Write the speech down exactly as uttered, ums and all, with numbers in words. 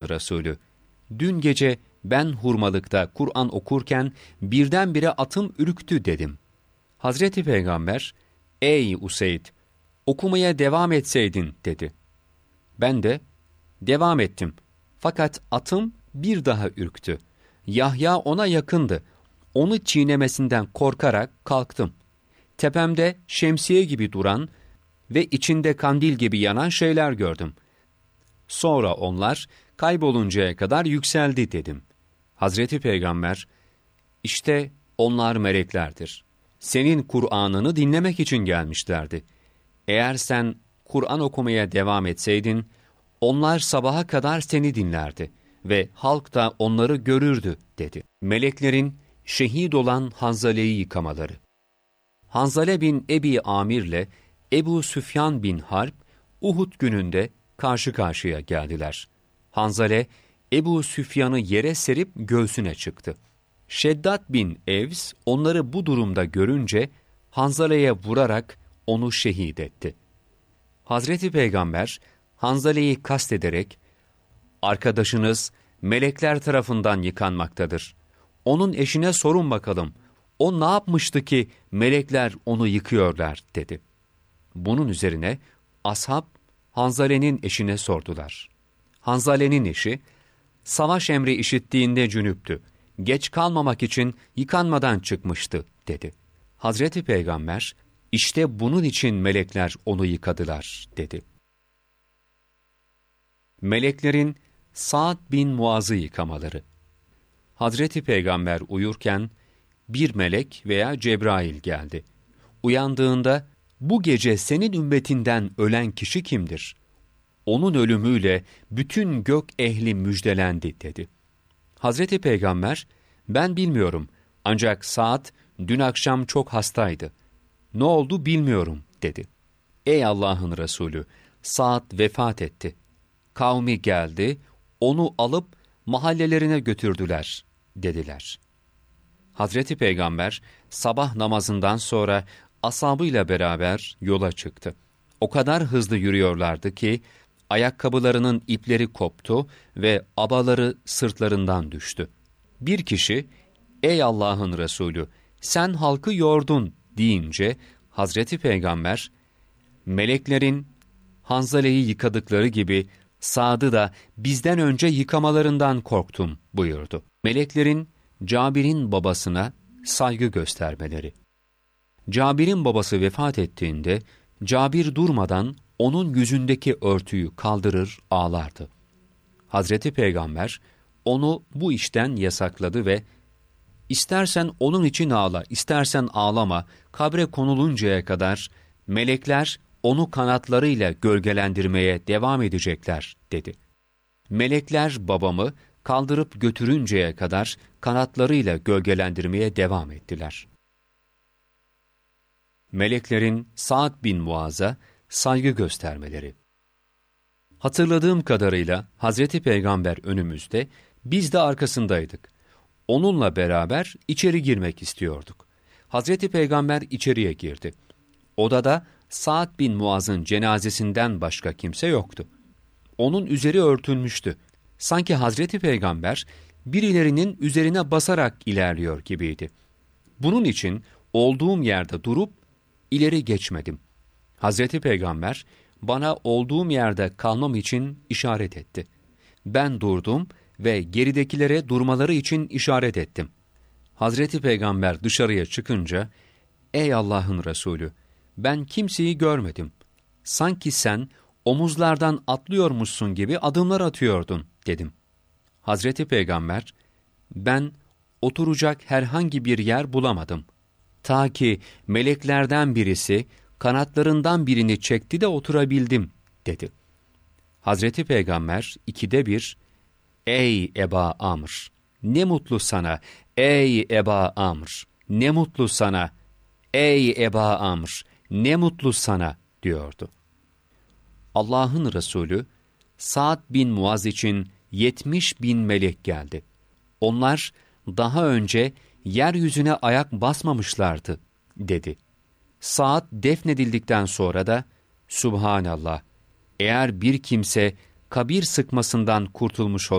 Resulü, dün gece ben hurmalıkta Kur'an okurken birdenbire atım ürktü dedim. Hazreti Peygamber, ey Useyd, okumaya devam etseydin dedi. Ben de, devam ettim. Fakat atım bir daha ürktü. Yahya ona yakındı. Onu çiğnemesinden korkarak kalktım. Tepemde şemsiye gibi duran ve içinde kandil gibi yanan şeyler gördüm. Sonra onlar kayboluncaya kadar yükseldi dedim. Hazreti Peygamber, işte onlar meleklerdir. Senin Kur'an'ını dinlemek için gelmişlerdi. Eğer sen Kur'an okumaya devam etseydin, onlar sabaha kadar seni dinlerdi ve halk da onları görürdü dedi. Meleklerin şehit olan Hanzale'yi yıkamaları. Hanzale bin Ebi Amir'le Ebu Süfyan bin Harp, Uhud gününde karşı karşıya geldiler. Hanzale, Ebu Süfyan'ı yere serip göğsüne çıktı. Şeddat bin Evs, onları bu durumda görünce, Hanzale'ye vurarak onu şehit etti. Hazreti Peygamber, Hanzale'yi kastederek, arkadaşınız melekler tarafından yıkanmaktadır. Onun eşine sorun bakalım, o ne yapmıştı ki melekler onu yıkıyorlar dedi. Bunun üzerine ashab Hanzale'nin eşine sordular. Hanzale'nin eşi, savaş emri işittiğinde cünüptü. Geç kalmamak için yıkanmadan çıkmıştı dedi. Hazreti Peygamber, işte bunun için melekler onu yıkadılar dedi. Meleklerin Sa'd bin Muaz'ı yıkamaları. Hazreti Peygamber uyurken bir melek veya Cebrail geldi. Uyandığında, bu gece senin ümmetinden ölen kişi kimdir? Onun ölümüyle bütün gök ehli müjdelendi dedi. Hazreti Peygamber, ben bilmiyorum ancak Sa'd dün akşam çok hastaydı. Ne oldu bilmiyorum dedi. Ey Allah'ın Resulü, Sa'd vefat etti. Kavmi geldi, onu alıp mahallelerine götürdüler dediler. Hazreti Peygamber sabah namazından sonra ashabıyla beraber yola çıktı. O kadar hızlı yürüyorlardı ki ayakkabılarının ipleri koptu ve abaları sırtlarından düştü. Bir kişi, ey Allah'ın Resulü, sen halkı yordun deyince Hazreti Peygamber, meleklerin Hanzale'yi yıkadıkları gibi Sa'd'ı da bizden önce yıkamalarından korktum buyurdu. Meleklerin Cabir'in babasına saygı göstermeleri. Cabir'in babası vefat ettiğinde Cabir durmadan onun yüzündeki örtüyü kaldırır ağlardı. Hazreti Peygamber onu bu işten yasakladı ve İstersen onun için ağla, istersen ağlama, kabre konuluncaya kadar melekler onu kanatlarıyla gölgelendirmeye devam edecekler dedi. Melekler babamı kaldırıp götürünceye kadar kanatlarıyla gölgelendirmeye devam ettiler. Meleklerin Sa'd bin Muaz'a saygı göstermeleri. Hatırladığım kadarıyla Hazreti Peygamber önümüzde, biz de arkasındaydık. Onunla beraber içeri girmek istiyorduk. Hazreti Peygamber içeriye girdi. Odada Sa'd bin Muaz'ın cenazesinden başka kimse yoktu. Onun üzeri örtülmüştü. Sanki Hazreti Peygamber birilerinin üzerine basarak ilerliyor gibiydi. Bunun için olduğum yerde durup ileri geçmedim. Hazreti Peygamber bana olduğum yerde kalmam için işaret etti. Ben durdum ve geridekilere durmaları için işaret ettim. Hazreti Peygamber dışarıya çıkınca, ey Allah'ın Resulü, ben kimseyi görmedim. Sanki sen omuzlardan atlıyormuşsun gibi adımlar atıyordun dedim. Hazreti Peygamber, ben oturacak herhangi bir yer bulamadım. Ta ki meleklerden birisi kanatlarından birini çekti de oturabildim dedi. Hazreti Peygamber ikide bir, ey Eba Amr, ne mutlu sana, ey Eba Amr, ne mutlu sana, ey Eba Amr, ne mutlu sana diyordu. Allah'ın Resulü, Sa'd bin Muaz için yetmiş bin melek geldi. Onlar daha önce yeryüzüne ayak basmamışlardı dedi. Sa'd defnedildikten sonra da, Subhanallah, eğer bir kimse kabir sıkmasından kurtulmuş